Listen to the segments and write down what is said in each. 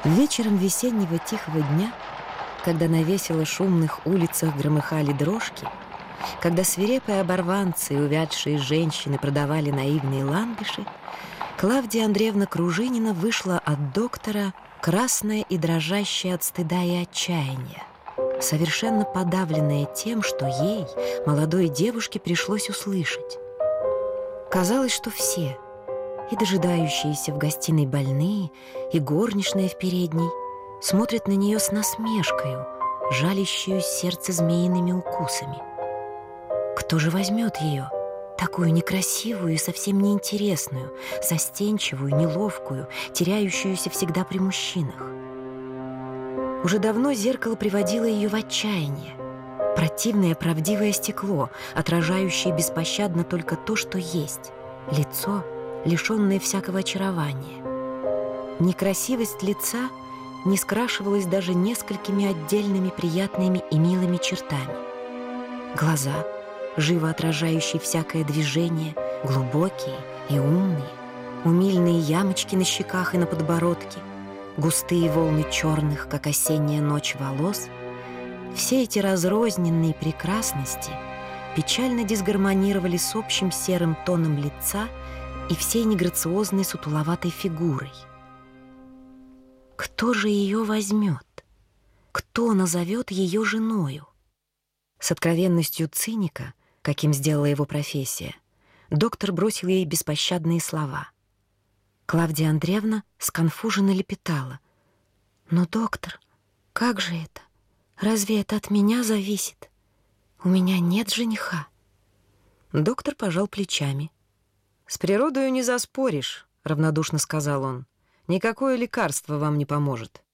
Вечером весеннего тихого дня, когда на весело шумных улицах громыхали дрожки, когда свирепые оборванцы и увядшие женщины продавали наивные ландыши, Клавдия Андреевна Кружинина вышла от доктора, красная и дрожащая от стыда и отчаяния, совершенно подавленная тем, что ей, молодой девушке, пришлось услышать. Казалось, что все, и дожидающиеся в гостиной больные, и горничная в передней, смотрят на нее с насмешкою, жалящую сердце змеиными укусами. Кто же возьмет ее, такую некрасивую и совсем неинтересную, застенчивую, неловкую, теряющуюся всегда при мужчинах? Уже давно зеркало приводило ее в отчаяние. Противное правдивое стекло, отражающее беспощадно только то, что есть, лицо, лишенное всякого очарования. Некрасивость лица не скрашивалась даже несколькими отдельными приятными и милыми чертами. Глаза, живо отражающие всякое движение, глубокие и умные, умильные ямочки на щеках и на подбородке, густые волны черных, как осенняя ночь, волос — все эти разрозненные прекрасности печально дисгармонировали с общим серым тоном лица и всей неграциозной сутуловатой фигурой. Кто же ее возьмет? Кто назовет ее женою? С откровенностью циника, каким сделала его профессия, доктор бросил ей беспощадные слова. Клавдия Андреевна сконфуженно лепетала: «Но, доктор, как же это? Разве это от меня зависит? У меня нет жениха». Доктор пожал плечами. «С природою не заспоришь», — равнодушно сказал он. «Никакое лекарство вам не поможет».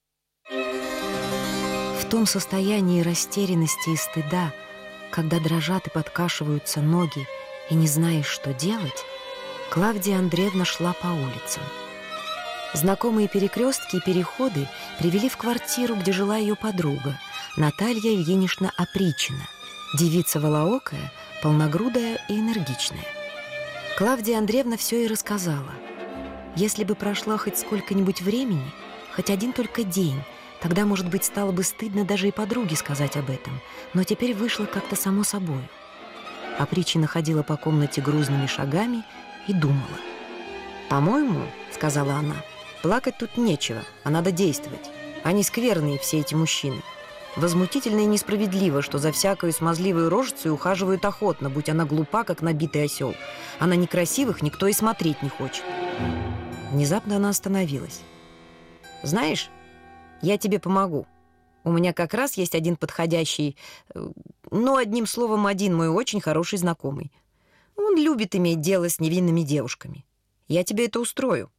В том состоянии растерянности и стыда, когда дрожат и подкашиваются ноги, и не знаешь, что делать, Клавдия Андреевна шла по улицам. Знакомые перекрестки и переходы привели в квартиру, где жила ее подруга, Наталья Ильинична Опричина, девица волоокая, полногрудая и энергичная. Клавдия Андреевна все и рассказала. Если бы прошло хоть сколько-нибудь времени, хоть один только день, тогда, может быть, стало бы стыдно даже и подруге сказать об этом, но теперь вышло как-то само собой. Опричина ходила по комнате грузными шагами и думала. «По-моему, — сказала она, — плакать тут нечего, а надо действовать. Они скверные, все эти мужчины. Возмутительно и несправедливо, что за всякую смазливую рожицу ухаживают охотно, будь она глупа, как набитый осел. А на некрасивых никто и смотреть не хочет». Внезапно она остановилась. «Знаешь, я тебе помогу. У меня как раз есть один подходящий, одним словом, один мой очень хороший знакомый. Он любит иметь дело с невинными девушками. Я тебе это устрою».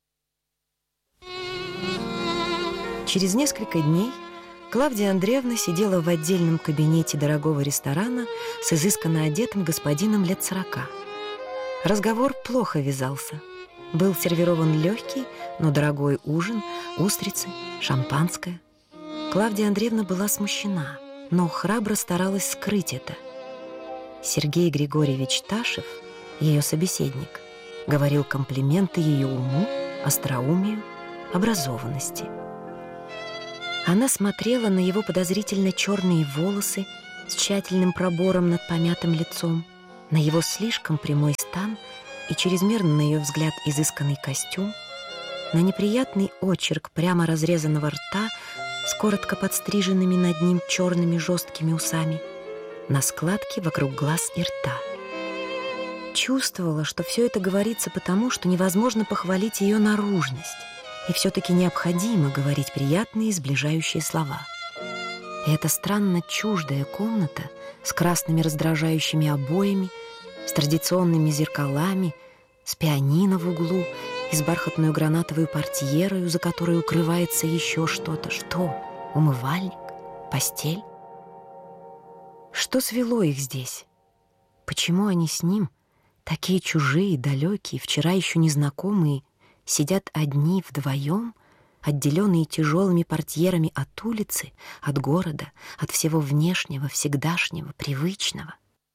Через несколько дней Клавдия Андреевна сидела в отдельном кабинете дорогого ресторана с изысканно одетым господином лет 40. Разговор плохо вязался. Был сервирован легкий, но дорогой ужин, устрицы, шампанское. Клавдия Андреевна была смущена, но храбро старалась скрыть это. Сергей Григорьевич Ташев, ее собеседник, говорил комплименты ее уму, остроумию, образованности. Она смотрела на его подозрительно черные волосы с тщательным пробором над помятым лицом, на его слишком прямой стан и чрезмерно, на ее взгляд, изысканный костюм, на неприятный очерк прямо разрезанного рта с коротко подстриженными над ним черными жесткими усами, на складки вокруг глаз и рта. Чувствовала, что все это говорится потому, что невозможно похвалить ее наружность, и все-таки необходимо говорить приятные сближающие слова. И эта странно чуждая комната с красными раздражающими обоями, с традиционными зеркалами, с пианино в углу и с бархатную гранатовую портьерою, за которой укрывается еще что-то. Что? Умывальник? Постель? Что свело их здесь? Почему они с ним, такие чужие, далекие, вчера еще незнакомые, сидят одни вдвоем, отделенные тяжелыми портьерами от улицы, от города, от всего внешнего, всегдашнего, привычного?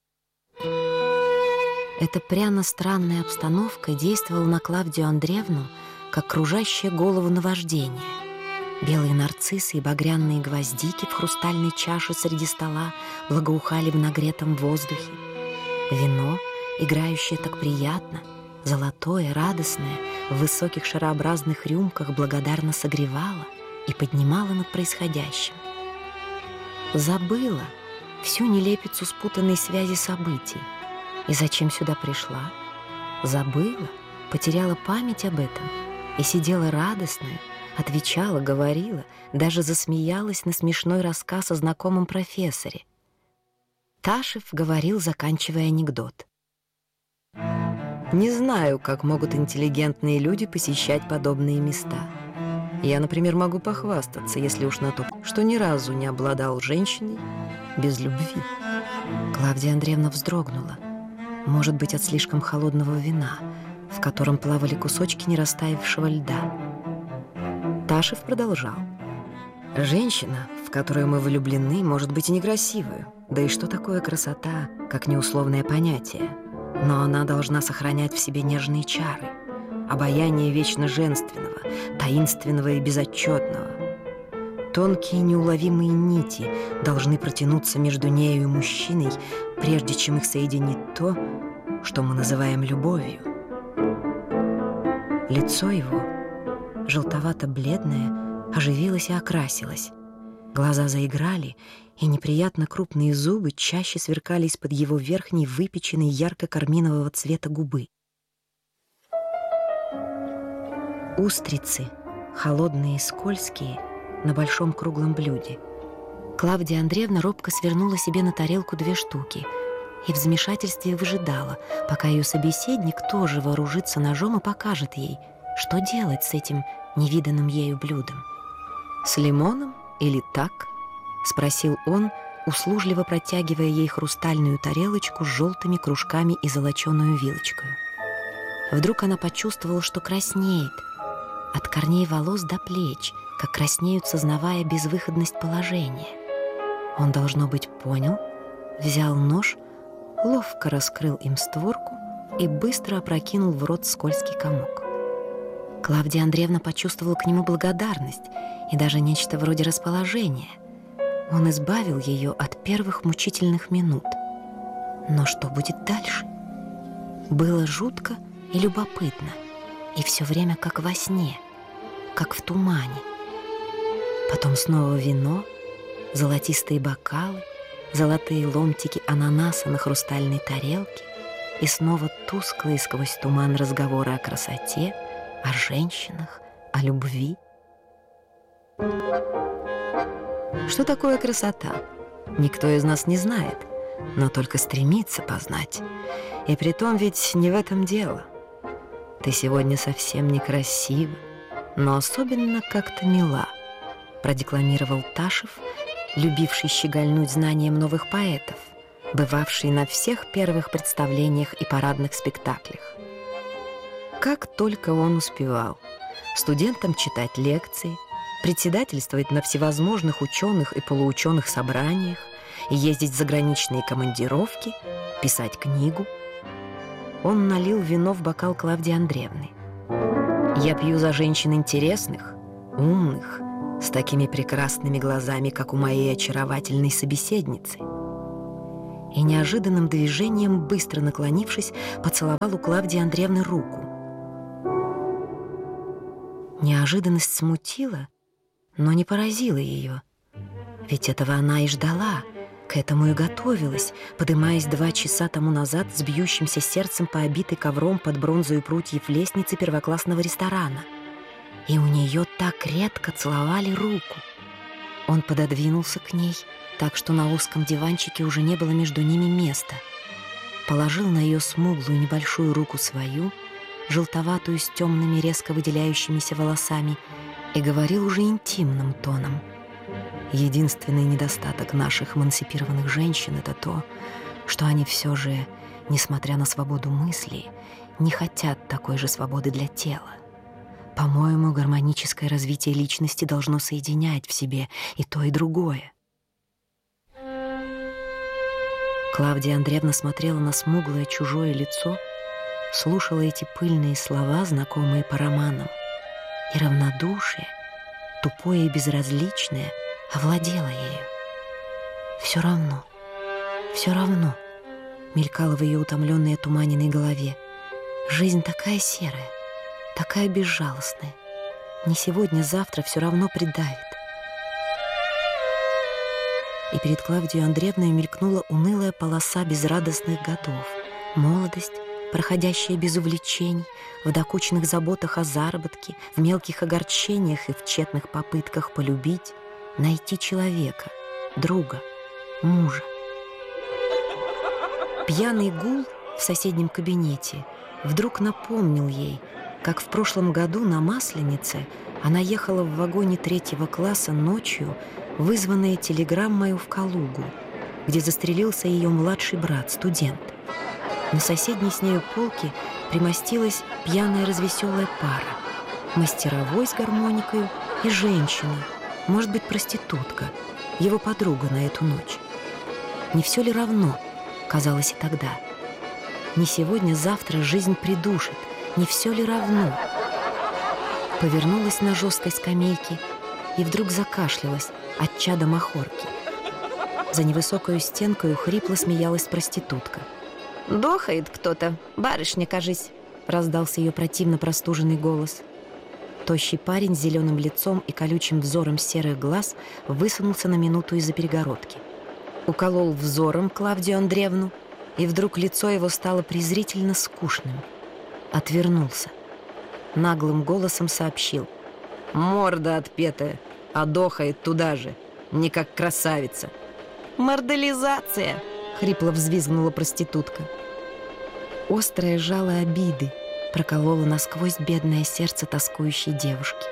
Эта пряно странная обстановка действовала на Клавдию Андреевну, как кружащее голову наваждение. Белые нарциссы и багряные гвоздики в хрустальной чаше среди стола благоухали в нагретом воздухе. Вино, играющее так приятно, золотое, радостное, в высоких шарообразных рюмках благодарно согревало и поднимало над происходящим. Забыла всю нелепицу спутанной связи событий. И зачем сюда пришла? Забыла, потеряла память об этом и сидела радостная, отвечала, говорила, даже засмеялась на смешной рассказ о знакомом профессоре. Ташев говорил, заканчивая анекдот. Не знаю, как могут интеллигентные люди посещать подобные места. Я, например, могу похвастаться, если уж на то, что ни разу не обладал женщиной без любви. Клавдия Андреевна вздрогнула. Может быть, от слишком холодного вина, в котором плавали кусочки нерастаявшего льда. Ташев продолжал. Женщина, в которую мы влюблены, может быть и некрасивую. Да и что такое красота, как неусловное понятие? Но она должна сохранять в себе нежные чары, обаяние вечно женственного, таинственного и безотчетного. Тонкие неуловимые нити должны протянуться между нею и мужчиной, прежде чем их соединит то, что мы называем любовью. Лицо его, желтовато-бледное, оживилось и окрасилось. Глаза заиграли, и неприятно крупные зубы чаще сверкали из-под его верхней выпеченной ярко-карминового цвета губы. Устрицы, холодные и скользкие, на большом круглом блюде. Клавдия Андреевна робко свернула себе на тарелку 2 штуки и в замешательстве выжидала, пока ее собеседник тоже вооружится ножом и покажет ей, что делать с этим невиданным ею блюдом. «С лимоном или так?» — спросил он, услужливо протягивая ей хрустальную тарелочку с желтыми кружками и золоченую вилочкой. Вдруг она почувствовала, что краснеет, от корней волос до плеч, как краснеют, сознавая безвыходность положения. Он, должно быть, понял, взял нож, ловко раскрыл им створку и быстро опрокинул в рот скользкий комок. Клавдия Андреевна почувствовала к нему благодарность и даже нечто вроде расположения. Он избавил ее от первых мучительных минут. Но что будет дальше? Было жутко и любопытно, и все время как во сне, как в тумане. Потом снова вино, золотистые бокалы, золотые ломтики ананаса на хрустальной тарелке и снова тусклые сквозь туман разговоры о красоте, о женщинах, о любви. Что такое красота? Никто из нас не знает, но только стремится познать. И притом ведь не в этом дело. Ты сегодня совсем некрасива, но особенно как-то мила, продекламировал Ташев, любивший щегольнуть знанием новых поэтов, бывавший на всех первых представлениях и парадных спектаклях. Как только он успевал студентам читать лекции, председательствовать на всевозможных ученых и полуученых собраниях, ездить в заграничные командировки, писать книгу. Он налил вино в бокал Клавдии Андреевны. «Я пью за женщин интересных, умных, с такими прекрасными глазами, как у моей очаровательной собеседницы». И неожиданным движением, быстро наклонившись, поцеловал у Клавдии Андреевны руку. Неожиданность смутила, но не поразила ее. Ведь этого она и ждала, к этому и готовилась, подымаясь 2 часа тому назад с бьющимся сердцем по обитой ковром под бронзой прутьев лестницы первоклассного ресторана. И у нее так редко целовали руку. Он пододвинулся к ней, так что на узком диванчике уже не было между ними места. Положил на ее смуглую небольшую руку свою, желтоватую с темными резко выделяющимися волосами, и говорил уже интимным тоном. Единственный недостаток наших эмансипированных женщин — это то, что они все же, несмотря на свободу мысли, не хотят такой же свободы для тела. По-моему, гармоническое развитие личности должно соединять в себе и то, и другое. Клавдия Андреевна смотрела на смуглое чужое лицо, слушала эти пыльные слова, знакомые по романам, и равнодушие, тупое и безразличное, овладело ею. «Все равно, все равно», — мелькало в ее утомленной отуманенной голове. «Жизнь такая серая, такая безжалостная. Не сегодня, завтра все равно придавит». И перед Клавдией Андреевной мелькнула унылая полоса безрадостных годов. Молодость, проходящая без увлечений, в докучных заботах о заработке, в мелких огорчениях и в тщетных попытках полюбить, найти человека, друга, мужа. Пьяный гул в соседнем кабинете вдруг напомнил ей, как в прошлом году на Масленице она ехала в вагоне 3-го класса ночью, вызванная телеграммой в Калугу, где застрелился ее младший брат, студент. На соседней с нею полке примостилась пьяная развеселая пара, мастеровой с гармоникой и женщина, может быть, проститутка, его подруга на эту ночь. Не все ли равно, казалось и тогда? Не сегодня-завтра жизнь придушит, не все ли равно? Повернулась на жесткой скамейке и вдруг закашлялась от чада махорки. За невысокою стенкою хрипло смеялась проститутка. «Дохает кто-то, барышня, кажись», — раздался ее противно простуженный голос. Тощий парень с зеленым лицом и колючим взором серых глаз высунулся на минуту из-за перегородки. Уколол взором Клавдию Андреевну, и вдруг лицо его стало презрительно скучным. Отвернулся. Наглым голосом сообщил: «Морда отпетая, а дохает туда же, не как красавица». «Мордализация!» — хрипло взвизгнула проститутка. Острое жало обиды прокололо насквозь бедное сердце тоскующей девушки.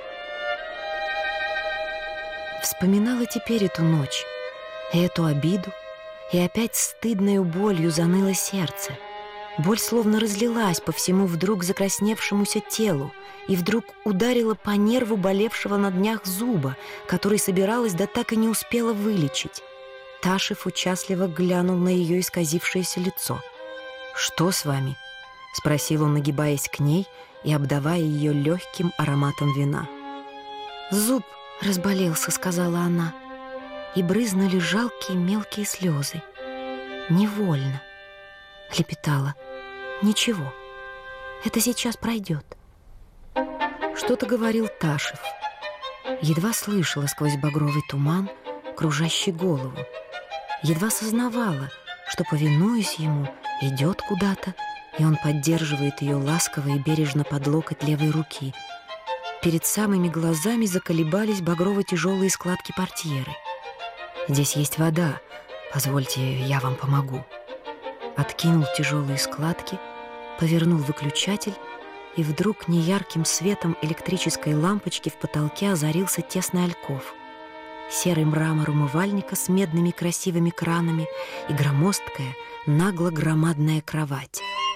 Вспоминала теперь эту ночь, и эту обиду, и опять стыдною болью заныло сердце. Боль словно разлилась по всему вдруг закрасневшемуся телу и вдруг ударила по нерву болевшего на днях зуба, который собиралась, да так и не успела вылечить. Ташев участливо глянул на ее исказившееся лицо. «Что с вами?» — спросил он, нагибаясь к ней и обдавая ее легким ароматом вина. «Зуб разболелся», — сказала она, и брызнули жалкие мелкие слезы. «Невольно», — лепетала. «Ничего, это сейчас пройдет». Что-то говорил Ташев. Едва слышала сквозь багровый туман, кружащий голову. Едва сознавала, что, повинуясь ему, идет куда-то, и он поддерживает ее ласково и бережно под локоть левой руки. Перед самыми глазами заколебались багрово-тяжелые складки портьеры. «Здесь есть вода, позвольте, я вам помогу». Откинул тяжелые складки, повернул выключатель, и вдруг неярким светом электрической лампочки в потолке озарился тесный альков. Серый мрамор умывальника с медными красивыми кранами и громоздкая, нагло-громадная кровать.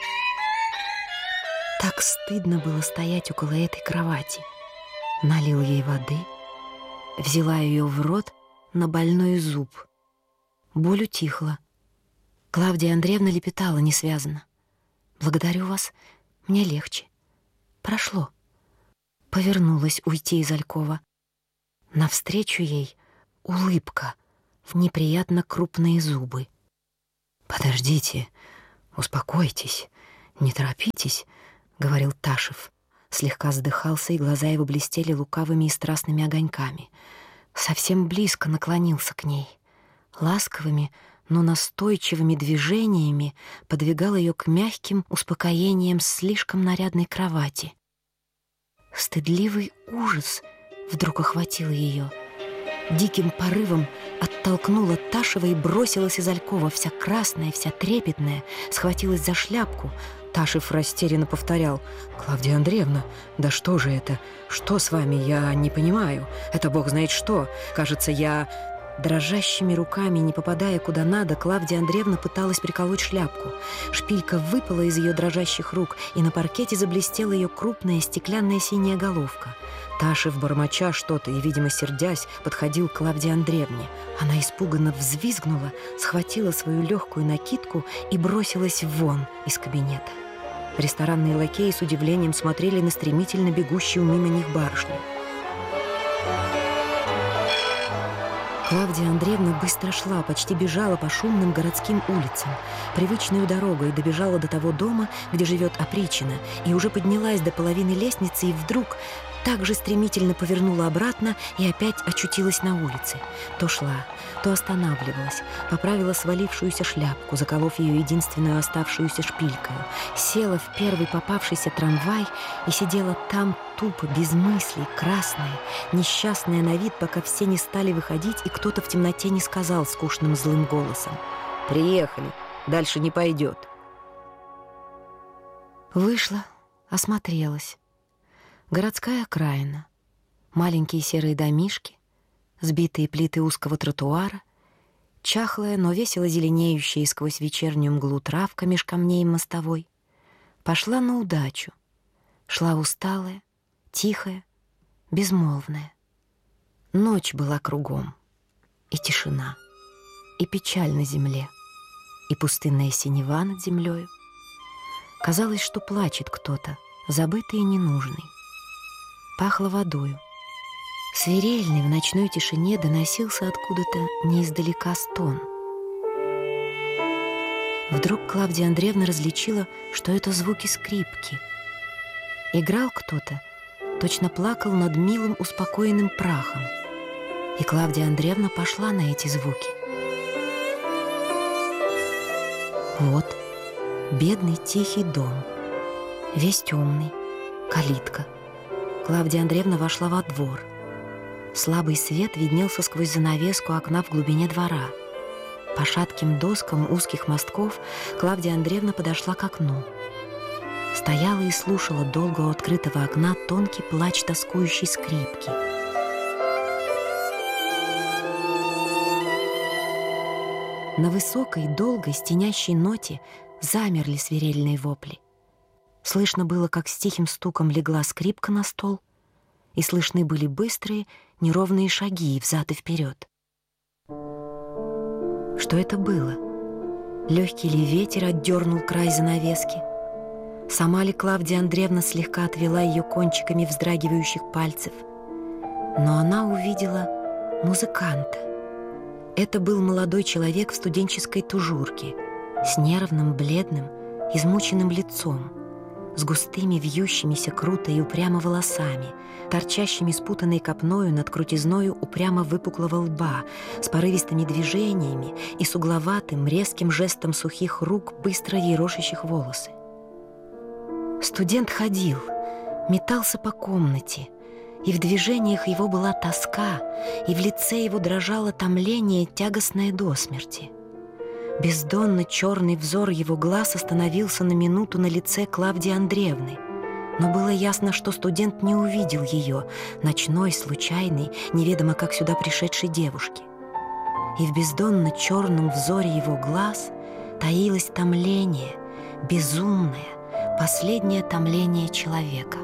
Так стыдно было стоять около этой кровати. Налил ей воды, взяла ее в рот на больной зуб. Боль утихла. Клавдия Андреевна лепетала несвязно: «Благодарю вас, мне легче. Прошло». Повернулась уйти из алькова. Навстречу ей улыбка в неприятно крупные зубы. «Подождите, успокойтесь, не торопитесь», — говорил Ташев. Слегка вздыхался, и глаза его блестели лукавыми и страстными огоньками. Совсем близко наклонился к ней. Ласковыми, но настойчивыми движениями подвигал ее к мягким успокоениям слишком нарядной кровати. Стыдливый ужас вдруг охватил ее. Диким порывом оттолкнула Ташева и бросилась из алькова, вся красная, вся трепетная, схватилась за шляпку. Ташев растерянно повторял: «Клавдия Андреевна, да что же это? Что с вами? Я не понимаю. Это бог знает что. Кажется, я...» Дрожащими руками, не попадая куда надо, Клавдия Андреевна пыталась приколоть шляпку. Шпилька выпала из ее дрожащих рук, и на паркете заблестела ее крупная стеклянная синяя головка. Ташев, бормоча что-то и, видимо, сердясь, подходил к Клавдии Андреевне. Она испуганно взвизгнула, схватила свою легкую накидку и бросилась вон из кабинета. Ресторанные лакеи с удивлением смотрели на стремительно бегущую мимо них барышню. Клавдия Андреевна быстро шла, почти бежала по шумным городским улицам, привычную дорогой добежала до того дома, где живет опричнина, и уже поднялась до половины лестницы, и вдруг так же стремительно повернула обратно и опять очутилась на улице. То шла, то останавливалась, поправила свалившуюся шляпку, заколов ее единственную оставшуюся шпилькою, села в первый попавшийся трамвай и сидела там тупо, без мыслей, красная, несчастная на вид, пока все не стали выходить, и кто-то в темноте не сказал скучным злым голосом: «Приехали, дальше не пойдет». Вышла, осмотрелась. Городская окраина, маленькие серые домишки, сбитые плиты узкого тротуара, чахлая, но весело зеленеющая сквозь вечернюю мглу травка меж камней мостовой. Пошла на удачу, шла усталая, тихая, безмолвная. Ночь была кругом, и тишина, и печаль на земле, и пустынная синева над землею. Казалось, что плачет кто-то, забытый и ненужный. Пахло водою. Свирельный в ночной тишине доносился откуда-то не издалека стон. Вдруг Клавдия Андреевна различила, что это звуки скрипки. Играл кто-то, точно плакал над милым успокоенным прахом. И Клавдия Андреевна пошла на эти звуки. Вот бедный тихий дом, весь темный, калитка. Клавдия Андреевна вошла во двор. Слабый свет виднелся сквозь занавеску окна в глубине двора. По шатким доскам узких мостков Клавдия Андреевна подошла к окну. Стояла и слушала долго у открытого окна тонкий плач тоскующей скрипки. На высокой, долгой, стенящей ноте замерли свирельные вопли. Слышно было, как с тихим стуком легла скрипка на стол, и слышны были быстрые, неровные шаги взад и вперед. Что это было? Легкий ли ветер отдернул край занавески? Сама ли Клавдия Андреевна слегка отвела ее кончиками вздрагивающих пальцев? Но она увидела музыканта. Это был молодой человек в студенческой тужурке, с нервным, бледным, измученным лицом, с густыми, вьющимися круто и упрямо волосами, торчащими спутанной копною над крутизною упрямо выпуклого лба, с порывистыми движениями и с угловатым, резким жестом сухих рук, быстро ерошащих волосы. Студент ходил, метался по комнате, и в движениях его была тоска, и в лице его дрожало томление, тягостное до смерти. Бездонно черный взор его глаз остановился на минуту на лице Клавдии Андреевны, но было ясно, что студент не увидел ее, ночной, случайной, неведомо как сюда пришедшей девушки. И в бездонно черном взоре его глаз таилось томление, безумное, последнее томление человека.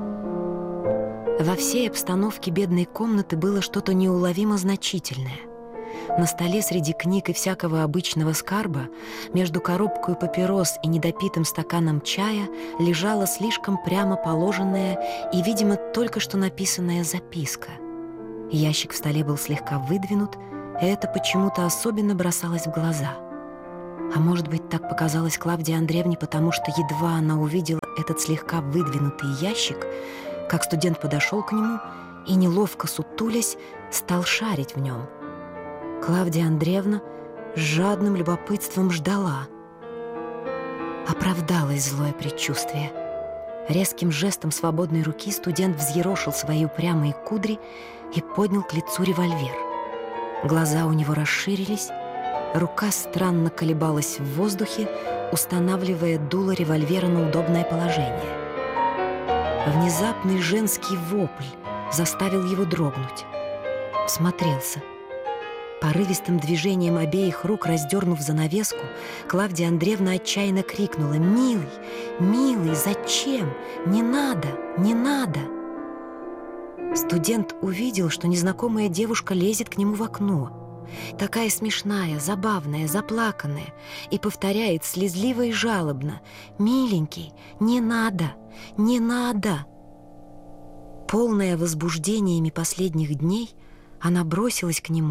Во всей обстановке бедной комнаты было что-то неуловимо значительное. На столе среди книг и всякого обычного скарба, между коробкой папирос и недопитым стаканом чая, лежала слишком прямо положенная и, видимо, только что написанная записка. Ящик в столе был слегка выдвинут, и это почему-то особенно бросалось в глаза. А может быть, так показалось Клавдии Андреевне, потому что едва она увидела этот слегка выдвинутый ящик, как студент подошел к нему и, неловко сутулясь, стал шарить в нем. Клавдия Андреевна с жадным любопытством ждала. Оправдалось злое предчувствие. Резким жестом свободной руки студент взъерошил свои упрямые кудри и поднял к лицу револьвер. Глаза у него расширились, рука странно колебалась в воздухе, устанавливая дуло револьвера на удобное положение. Внезапный женский вопль заставил его дрогнуть. Всмотрелся. Порывистым движением обеих рук, раздернув занавеску, Клавдия Андреевна отчаянно крикнула: «Милый, милый, зачем? Не надо, не надо!» Студент увидел, что незнакомая девушка лезет к нему в окно. Такая смешная, забавная, заплаканная, и повторяет слезливо и жалобно: «Миленький, не надо, не надо!» Полная возбуждениями последних дней, она бросилась к нему,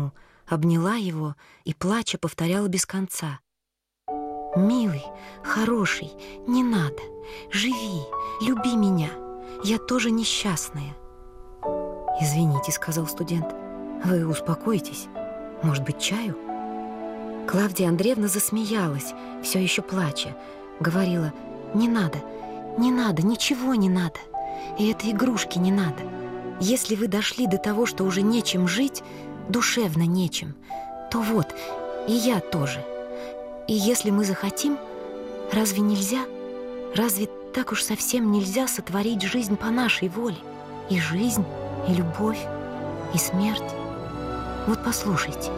обняла его и, плача, повторяла без конца: «Милый, хороший, не надо, живи, люби меня, я тоже несчастная». «Извините», — сказал студент, — «вы успокойтесь, может быть, чаю?» Клавдия Андреевна засмеялась, все еще плача, говорила: «Не надо, не надо, ничего не надо, и этой игрушки не надо. Если вы дошли до того, что уже нечем жить, душевно нечем, то вот, и я тоже. И если мы захотим, разве нельзя, разве так уж совсем нельзя сотворить жизнь по нашей воле? И жизнь, и любовь, и смерть. Вот послушайте».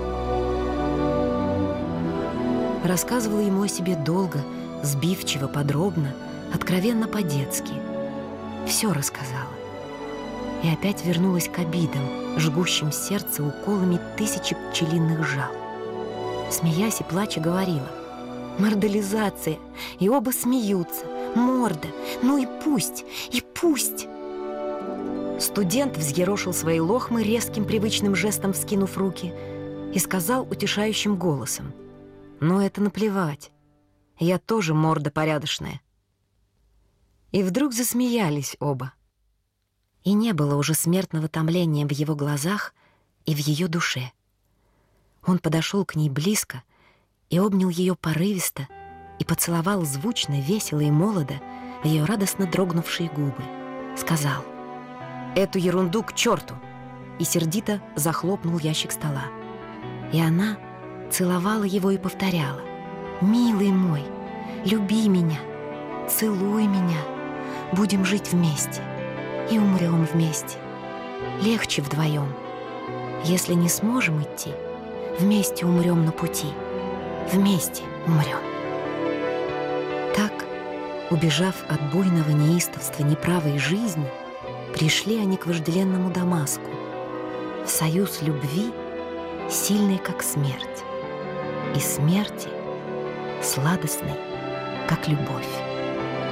Рассказывала ему о себе долго, сбивчиво, подробно, откровенно по-детски. Все рассказала. И опять вернулась к обидам, жгущим сердце уколами тысячи пчелиных жал. Смеясь и плача, говорила: «Мордализация, и оба смеются, морда, ну и пусть, и пусть». Студент взъерошил свои лохмы резким привычным жестом, вскинув руки, и сказал утешающим голосом: «Ну это наплевать, я тоже морда порядочная». И вдруг засмеялись оба. И не было уже смертного томления в его глазах и в ее душе. Он подошел к ней близко и обнял ее порывисто и поцеловал звучно, весело и молодо в ее радостно дрогнувшие губы. Сказал: «Эту ерунду к черту!» и сердито захлопнул ящик стола. И она целовала его и повторяла: «Милый мой, люби меня, целуй меня, будем жить вместе и умрем вместе. Легче вдвоем. Если не сможем идти, вместе умрем на пути, вместе умрем». Так, убежав от буйного неистовства неправой жизни, пришли они к вожделенному Дамаску, в союз любви, сильной, как смерть, и смерти, сладостной, как любовь.